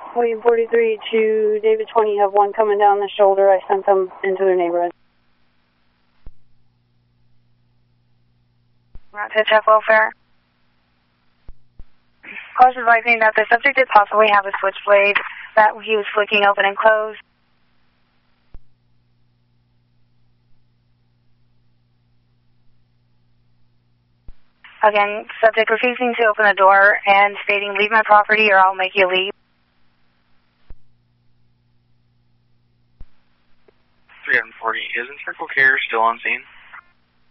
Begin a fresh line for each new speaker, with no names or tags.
William 43 to David 20, have one coming down the shoulder. I sent them into their neighborhood.
Route to check welfare. Call advising that the subject did possibly have a switchblade that he was flicking open and closed. Again, subject refusing to open the door and stating, leave my property or I'll make you leave.
340, isn't Circle Care still on scene?